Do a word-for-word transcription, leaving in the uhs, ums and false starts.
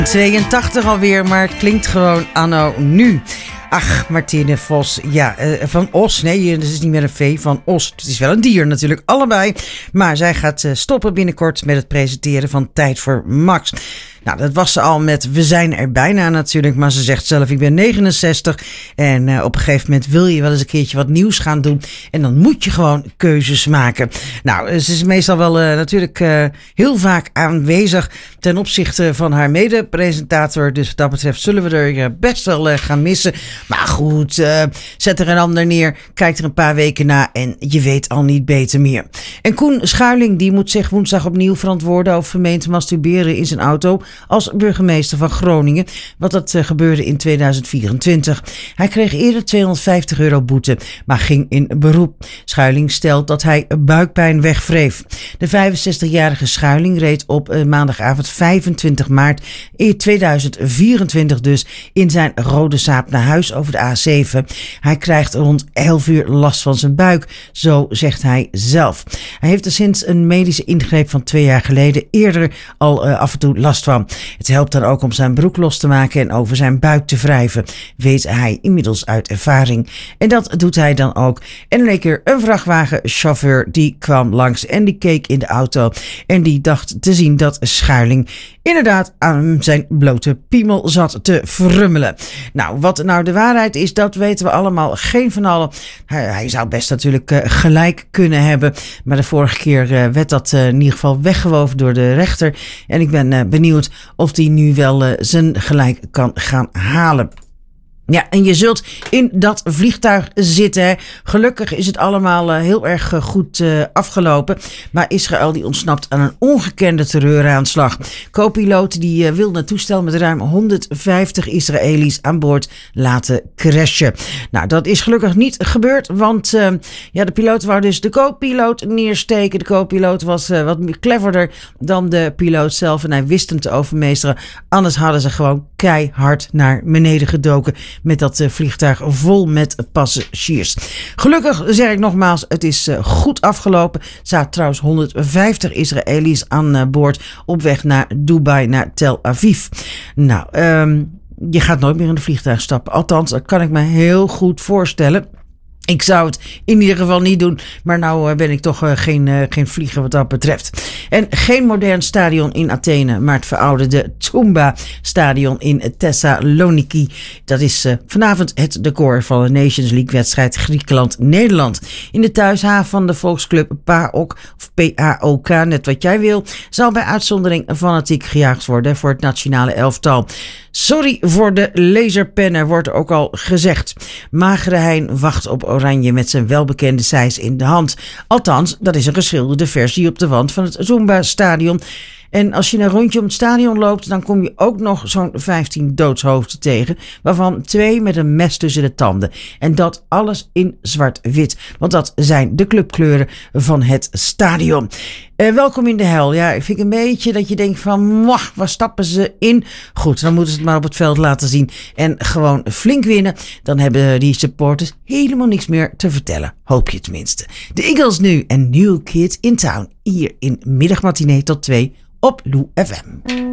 tweeëntachtig alweer, maar het klinkt gewoon anno nu. Ach, Martine Vos, ja, uh, van Os. Nee, dat is niet meer een vee, van Os. Het is wel een dier natuurlijk, allebei. Maar zij gaat uh, stoppen binnenkort met het presenteren van Tijd voor Max. Nou, dat was ze al met We zijn er bijna natuurlijk. Maar ze zegt zelf, ik ben negenenzestig. En uh, op een gegeven moment wil je wel eens een keertje wat nieuws gaan doen. En dan moet je gewoon keuzes maken. Nou, ze is meestal wel uh, natuurlijk uh, heel vaak aanwezig ten opzichte van haar mede-presentator. Dus wat dat betreft zullen we er uh, best wel uh, gaan missen. Maar goed, uh, zet er een ander neer. Kijk er een paar weken na en je weet al niet beter meer. En Koen Schuiling, die moet zich woensdag opnieuw verantwoorden over vermeend masturberen in zijn auto als burgemeester van Groningen, wat dat uh, gebeurde in tweeduizend vierentwintig. Hij kreeg eerder tweehonderdvijftig euro boete, maar ging in beroep. Schuiling stelt dat hij buikpijn wegwreef. De vijfenzestigjarige Schuiling reed op uh, maandagavond vijfentwintig maart in tweeduizend vierentwintig dus in zijn rode Saab naar huis over de A zeven. Hij krijgt rond elf uur last van zijn buik, zo zegt hij zelf. Hij heeft er sinds een medische ingreep van twee jaar geleden eerder al uh, af en toe last van. Het helpt dan ook om zijn broek los te maken en over zijn buik te wrijven, weet hij inmiddels uit ervaring. En dat doet hij dan ook. En in één keer een vrachtwagenchauffeur die kwam langs en die keek in de auto en die dacht te zien dat Schuiling inderdaad aan zijn blote piemel zat te frummelen. Nou, wat nou de waarheid is, dat weten we allemaal geen van allen. Hij, hij zou best natuurlijk uh, gelijk kunnen hebben, maar de vorige keer uh, werd dat uh, in ieder geval weggewoven door de rechter. En ik ben uh, benieuwd of die nu wel uh, zijn gelijk kan gaan halen. Ja, en je zult in dat vliegtuig zitten. Hè. Gelukkig is het allemaal uh, heel erg uh, goed uh, afgelopen. Maar Israël die ontsnapt aan een ongekende terreuraanslag. Co-piloot die uh, wilde een toestel met ruim honderdvijftig Israëli's aan boord laten crashen. Nou, dat is gelukkig niet gebeurd. Want uh, ja, de piloot wou dus de co-piloot neersteken. De co-piloot was uh, wat meer cleverder dan de piloot zelf. En hij wist hem te overmeesteren. Anders hadden ze gewoon keihard naar beneden gedoken. Met dat uh, vliegtuig vol met passagiers. Gelukkig zeg ik nogmaals, het is uh, goed afgelopen. Er zaten trouwens honderdvijftig Israëli's aan uh, boord op weg naar Dubai, naar Tel Aviv. Nou, um, je gaat nooit meer in een vliegtuig stappen. Althans, dat kan ik me heel goed voorstellen. Ik zou het in ieder geval niet doen, maar nou uh, ben ik toch uh, geen, uh, geen vlieger wat dat betreft. En geen modern stadion in Athene, maar het verouderde Toumba stadion in Thessaloniki. Dat is uh, vanavond het decor van de Nations League wedstrijd Griekenland-Nederland. In de thuishaven van de volksclub P A O K, of P A O K, net wat jij wil, zal bij uitzondering fanatiek gejaagd worden voor het nationale elftal. Sorry voor de laserpennen, wordt ook al gezegd. Magere Hein wacht op Oranje met zijn welbekende zeis in de hand. Althans, dat is een geschilderde versie op de wand van het Zumba-stadion. En als je een rondje om het stadion loopt, dan kom je ook nog zo'n vijftien doodshoofden tegen, waarvan twee met een mes tussen de tanden. En dat alles in zwart-wit, want dat zijn de clubkleuren van het stadion. Uh, welkom in de hel. Ja, ik vind een beetje dat je denkt van, mwah, waar stappen ze in? Goed, dan moeten ze het maar op het veld laten zien en gewoon flink winnen. Dan hebben die supporters helemaal niks meer te vertellen. Hoop je tenminste. De Eagles nu en New Kid in Town. Hier in Middagmatinee tot twee op Lou F M.